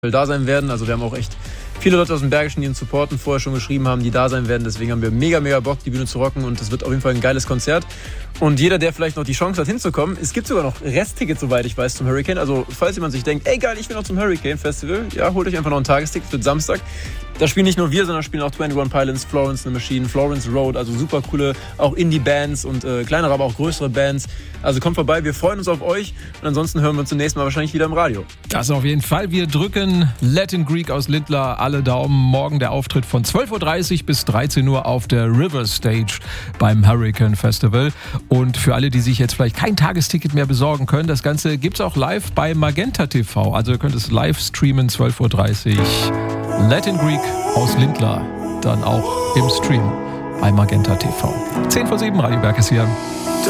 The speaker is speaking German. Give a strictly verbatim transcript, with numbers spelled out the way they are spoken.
da sein werden. Also wir haben auch echt viele Leute aus dem Bergischen, die uns supporten, vorher schon geschrieben haben, die da sein werden. Deswegen haben wir mega, mega Bock, die Bühne zu rocken und es wird auf jeden Fall ein geiles Konzert. Und jeder, der vielleicht noch die Chance hat, hinzukommen, es gibt sogar noch Resttickets, soweit ich weiß, zum Hurricane. Also falls jemand sich denkt, ey geil, ich will noch zum Hurricane Festival, ja, holt euch einfach noch ein Tagesticket für Samstag. Da spielen nicht nur wir, sondern spielen auch einundzwanzig Pilots, Florence and the Machine, Florence Road, also super coole, auch Indie-Bands und äh, kleinere, aber auch größere Bands. Also kommt vorbei, wir freuen uns auf euch und ansonsten hören wir uns zunächst mal wahrscheinlich wieder im Radio. Das auf jeden Fall. Wir drücken Latin Greek aus Lindlar alle Daumen. Morgen der Auftritt von zwölf Uhr dreißig bis dreizehn Uhr auf der River Stage beim Hurricane Festival. Und für alle, die sich jetzt vielleicht kein Tagesticket mehr besorgen können, das Ganze gibt es auch live bei Magenta T V. Also ihr könnt es live streamen, zwölf Uhr dreißig. Latin Greek aus Lindlar, dann auch im Stream bei Magenta T V. zehn vor sieben, Radio Berg ist hier.